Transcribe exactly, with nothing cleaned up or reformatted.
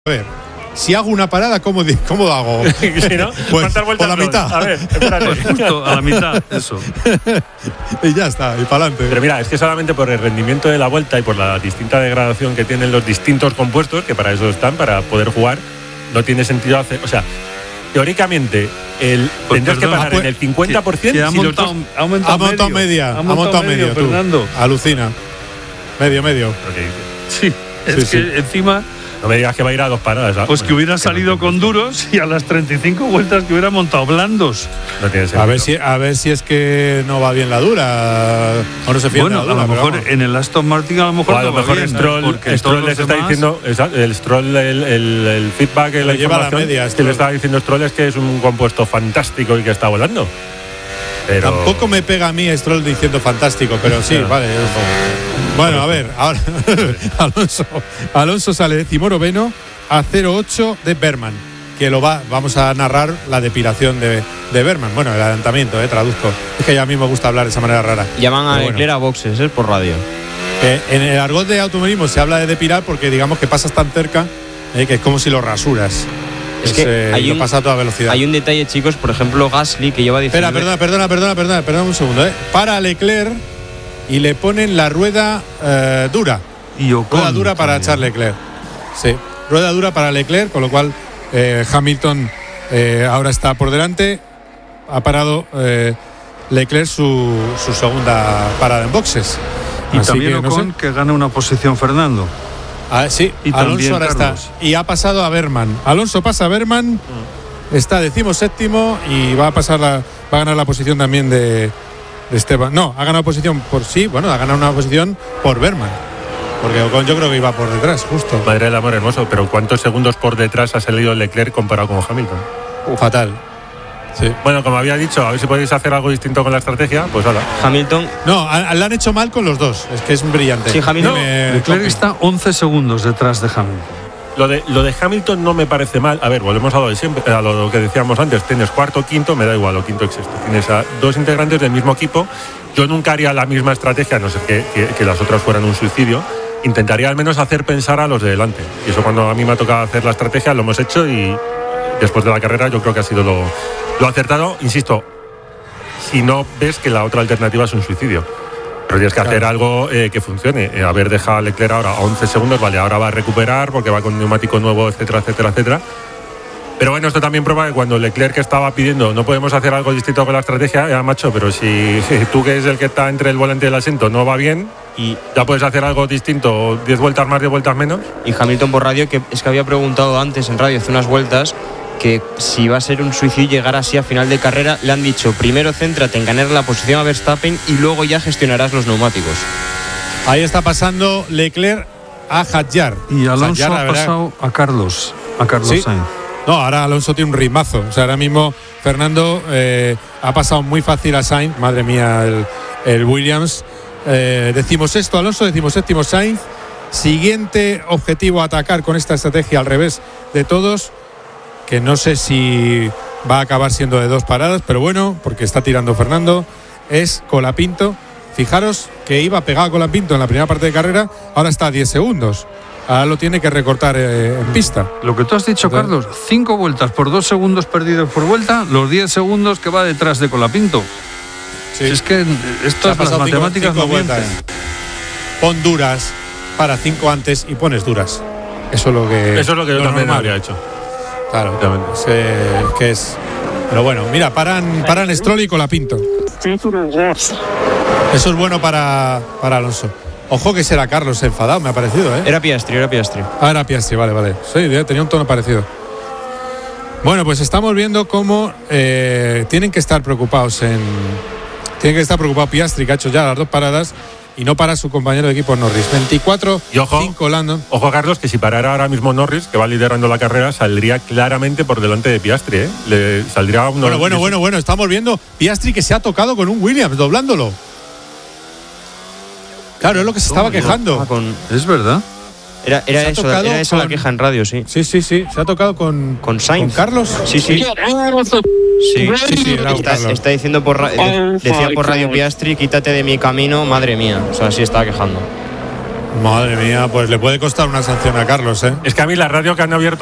A ver, si hago una parada, ¿cómo, cómo lo hago? ¿Sí, no? Pues ¿Cuántas vueltas por la son? mitad. A ver, espérate. Pues justo a la mitad, eso. Y ya está, y para adelante. Pero mira, es que solamente por el rendimiento de la vuelta y por la distinta degradación que tienen los distintos compuestos, que para eso están, para poder jugar, no tiene sentido hacer. O sea, teóricamente, el, Pues tendrás que perdona, parar pues, en el cincuenta por ciento que ha si los montado, dos- ha aumentado Ha montado medio. media, ha montado medio, tú. Fernando. Alucina. Medio, medio. Ok, Sí, es Sí, que sí. encima, no me digas que va a ir a dos paradas. ¿ah? pues que hubiera no salido tiene con sentido. duros y a las treinta y cinco vueltas que hubiera montado blandos. No tiene sentido. A ver, si, a ver si es que no va bien la dura. O no se fía Bueno, la a dura. lo pero mejor vamos. en el Aston Martin a lo mejor O a lo no va mejor bien, Stroll, porque Stroll todos les los está demás- diciendo, exacto, el Stroll, el, el, el feedback, la Le lleva a la información media, que Stroll. le estaba diciendo Stroll es que es un compuesto fantástico y que está volando. Pero Tampoco me pega a mí Stroll diciendo fantástico, pero sí, Claro. vale. Bueno, a ver, ahora Alonso, Alonso sale decimonoveno a cero ocho de Berman, que lo va, vamos a narrar la depilación de, de Berman. Bueno, el adelantamiento, eh, traduzco. Es que ya a mí me gusta hablar de esa manera rara. Llaman a Pero bueno. Leclerc a boxes, ¿eh? Por radio. Eh, en el argot de automovilismo se habla de depilar porque digamos que pasas tan cerca eh, que es como si lo rasuras. Es que eh, hay lo un- pasa a toda velocidad. Hay un detalle, chicos, por ejemplo, Gasly, que lleva Espera, diecinueve. perdona, perdona, perdona, perdona, perdona un segundo. ¿eh? Para Leclerc y le ponen la rueda eh, dura. Y Ocon Rueda dura para también. Charles Leclerc. Sí, rueda dura para Leclerc, con lo cual eh, Hamilton eh, ahora está por delante. Ha parado eh, Leclerc su, su segunda parada en boxes. Y Así también que, no Ocon sé. que gana una posición Fernando. Ah, sí, Y Alonso también ahora Carlos. está. Y ha pasado a Berman. Alonso pasa a Berman, está decimoséptimo y va a pasar la, va a ganar la posición también de, de Esteban. No, ha ganado posición por sí, bueno, ha ganado una posición por Berman. Porque Ocon yo creo que iba por detrás, justo. madre del amor hermoso, pero ¿cuántos segundos por detrás ha salido Leclerc comparado con Hamilton? Fatal. Sí. Bueno, como había dicho, a ver si podéis hacer algo distinto con la estrategia, pues hala. Hamilton, No, a- la han hecho mal con los dos. Es que es brillante. Sí, Hamilton- Me- Leclerc está once segundos detrás de Hamilton. Lo de, lo de Hamilton no me parece mal. A ver, volvemos a lo de siempre, a lo que decíamos antes. Tienes cuarto, quinto, me da igual, o quinto, sexto. Tienes a dos integrantes del mismo equipo. Yo nunca haría la misma estrategia, a no ser que, que, que las otras fueran un suicidio. Intentaría al menos hacer pensar a los de delante. Y eso cuando a mí me ha tocado hacer la estrategia, lo hemos hecho y después de la carrera yo creo que ha sido lo, lo acertado. Insisto, si no ves que la otra alternativa es un suicidio. Pero tienes que hacer Claro. algo eh, que funcione. Eh, haber dejado a Leclerc ahora a once segundos, vale, ahora va a recuperar porque va con neumático nuevo, etcétera, etcétera, etcétera. Pero bueno, esto también prueba que cuando Leclerc estaba pidiendo no podemos hacer algo distinto con la estrategia, ya macho, pero si tú que es el que está entre el volante y el asiento no va bien, y, ya puedes hacer algo distinto, diez vueltas más, diez vueltas menos. y Hamilton por radio, que es que había preguntado antes en radio hace unas vueltas que si va a ser un suicidio llegar así a final de carrera. Le han dicho, primero céntrate en ganar la posición a Verstappen y luego ya gestionarás los neumáticos. Ahí está pasando Leclerc a Hadjar. Y Alonso Hadjar, la ha verdad- pasado a Carlos, a Carlos Sí. Sainz. No, ahora Alonso tiene un ritmazo. O sea, ahora mismo Fernando eh, ha pasado muy fácil a Sainz. Madre mía, el, el Williams. Eh, decimos esto, Alonso, decimos séptimo Sainz. Siguiente objetivo a atacar con esta estrategia al revés de todos, que no sé si va a acabar siendo de dos paradas, pero bueno, porque está tirando Fernando, es Colapinto. Fijaros que iba pegado a Colapinto en la primera parte de carrera, ahora está a diez segundos. Ahora lo tiene que recortar eh, en pista. Lo que tú has dicho, Entonces- Carlos, cinco vueltas por dos segundos perdidos por vuelta, los diez segundos que va detrás de Colapinto. Sí. Si es que Se esto ha las pasado cinco- matemáticas cinco no mienten. vueltas. Pon duras para cinco antes y pones duras. Eso es lo que. Eso es lo que yo lo también normal. habría hecho. Claro, Efectivamente. es que, es que es. Pero bueno, mira, paran, paran Stroll y Colapinto. Eso es bueno para, para Alonso. Ojo que será Carlos enfadado, me ha parecido, ¿eh? Era Piastri, era Piastri. Ah, era Piastri, vale, vale. Sí, tenía un tono parecido. Bueno, pues estamos viendo cómo eh, tienen que estar preocupados en. Tienen que estar preocupados Piastri, que ha hecho ya las dos paradas, y no para su compañero de equipo Norris. veinticuatro Y ojo. cinco Landon. Ojo, Carlos, que si parara ahora mismo Norris, que va liderando la carrera, saldría claramente por delante de Piastri, ¿eh? Le saldría uno. Bueno, bueno, bueno, bueno, estamos viendo Piastri que se ha tocado con un Williams, doblándolo. Claro, es lo que se estaba Toma, ya. quejando. Ah, con- Es verdad. era era Se ha eso, tocado era esa la con- queja en radio, sí. Sí, sí, sí, se ha tocado con, ¿Con Sainz? Carlos. Sí, sí. Sí, Sí, sí, era está, Carlos. está diciendo por ra- de- decía por radio Piastri, quítate de mi camino, madre mía. O sea, sí estaba quejando. Madre mía, pues le puede costar una sanción a Carlos, ¿eh? Es que a mí la radio que han abierto